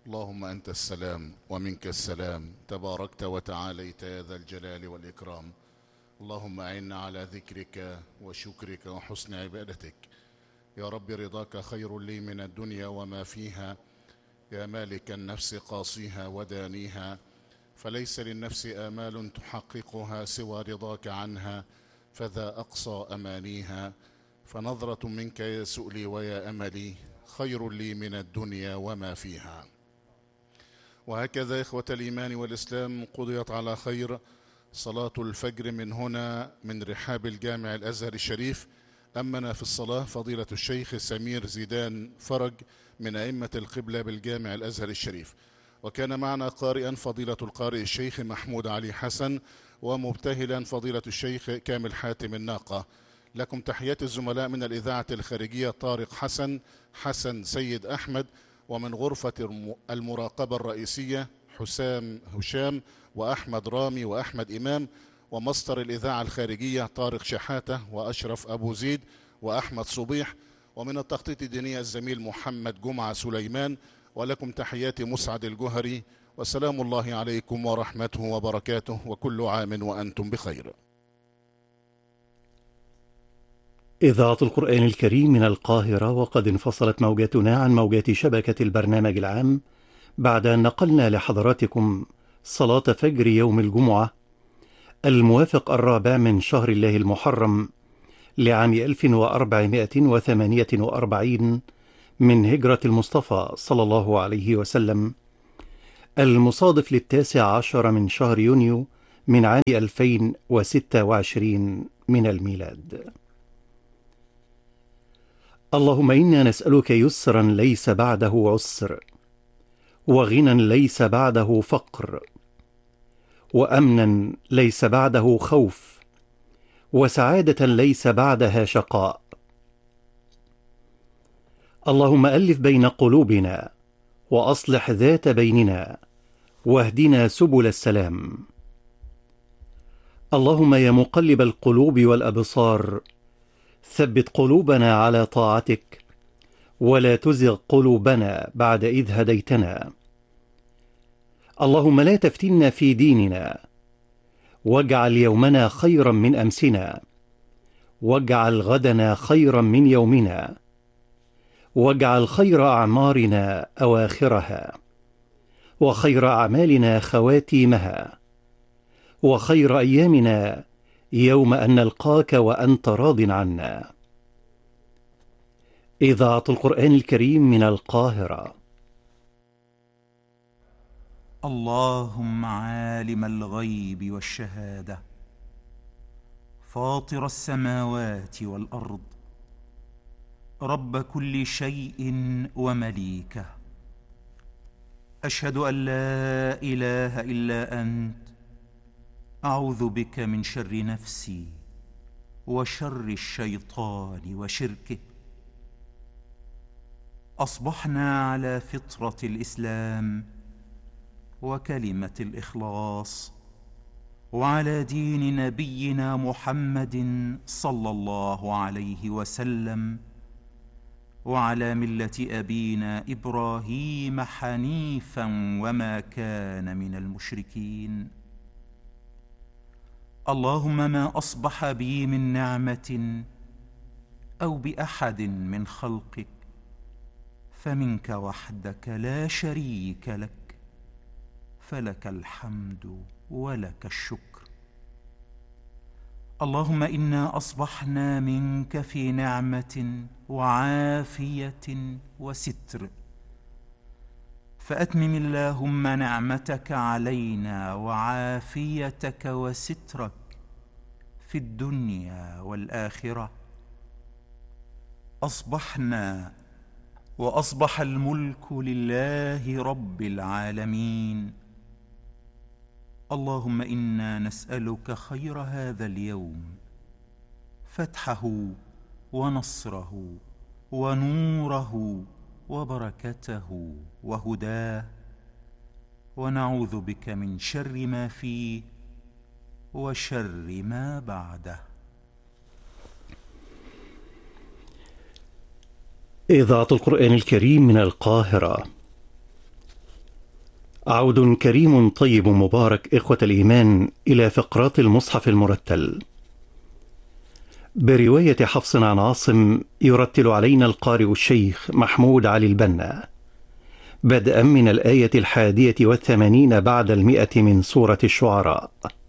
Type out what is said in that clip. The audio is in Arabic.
اللهم أنت السلام ومنك السلام، تباركت وتعاليت يا ذا الجلال والإكرام. اللهم أعنا على ذكرك وشكرك وحسن عبادتك. يا رب رضاك خير لي من الدنيا وما فيها، يا مالك النفس قاصيها ودانيها، فليس للنفس آمال تحققها سوى رضاك عنها، فذا أقصى أمانيها. فنظرة منك يا سؤلي ويا أملي خير لي من الدنيا وما فيها. وهكذا إخوة الإيمان والإسلام قضيت على خير صلاة الفجر من هنا من رحاب الجامع الأزهر الشريف. أمنا في الصلاة فضيلة الشيخ سمير زيدان فرج من أئمة القبلة بالجامع الأزهر الشريف، وكان معنا قارئا فضيلة القارئ الشيخ محمود علي حسن، ومبتهلا فضيلة الشيخ كامل حاتم الناقة. لكم تحيات الزملاء من الإذاعة الخارجية طارق حسن سيد أحمد، ومن غرفة المراقبة الرئيسية حسام هشام وأحمد رامي وأحمد إمام، ومصدر الإذاعة الخارجية طارق شحاتة وأشرف أبو زيد وأحمد صبيح، ومن التخطيط الدينية الزميل محمد جمعة سليمان. ولكم تحياتي مسعد الجهري، وسلام الله عليكم ورحمته وبركاته، وكل عام وأنتم بخير. إذاعة القرآن الكريم من القاهرة، وقد انفصلت موجاتنا عن موجات شبكة البرنامج العام بعد أن نقلنا لحضراتكم صلاة فجر يوم الجمعة الموافق 4 من شهر الله المحرم لعام 1448 من هجرة المصطفى صلى الله عليه وسلم، المصادف ل19 من شهر يونيو من عام 2026 من الميلاد. اللهم إنا نسألك يسرا ليس بعده عسر، وغنى ليس بعده فقر، وأمنا ليس بعده خوف، وسعادة ليس بعدها شقاء. اللهم ألف بين قلوبنا، وأصلح ذات بيننا، واهدنا سبل السلام. اللهم يا مقلب القلوب والأبصار، ثبت قلوبنا على طاعتك، ولا تزغ قلوبنا بعد إذ هديتنا. اللهم لا تفتنا في ديننا، واجعل يومنا خيرا من أمسنا، واجعل غدنا خيرا من يومنا، واجعل خير أعمارنا أواخرها، وخير أعمالنا خواتيمها، وخير أيامنا يوم أن نلقاك وأنت راض عنا. إذاعة القرآن الكريم من القاهرة. اللهم عالم الغيب والشهادة، فاطر السماوات والأرض، رب كل شيء ومليكه، أشهد أن لا إله إلا أنت، أعوذ بك من شر نفسي وشر الشيطان وشركه. أصبحنا على فطرة الإسلام وكلمة الإخلاص، وعلى دين نبينا محمد صلى الله عليه وسلم، وعلى ملة أبينا إبراهيم حنيفا وما كان من المشركين. اللهم ما أصبح بي من نعمة أو بأحد من خلقك فمنك وحدك لا شريك لك، فلك الحمد ولك الشكر. اللهم إنا أصبحنا منك في نعمة وعافية وستر، فأتمم اللهم نعمتك علينا وعافيتك وسترك في الدنيا والآخرة. أصبحنا وأصبح الملك لله رب العالمين. اللهم إنا نسألك خير هذا اليوم، فتحه ونصره ونوره وبركته وهداه، ونعوذ بك من شر ما فيه وشر ما بعده. إذاعة القرآن الكريم من القاهرة. عود كريم طيب مبارك إخوة الإيمان إلى فقرات المصحف المرتل. برواية حفص عن عاصم يرتل علينا القارئ الشيخ محمود علي البنا، بدءا من الآية 81 بعد 100 من سورة الشعراء.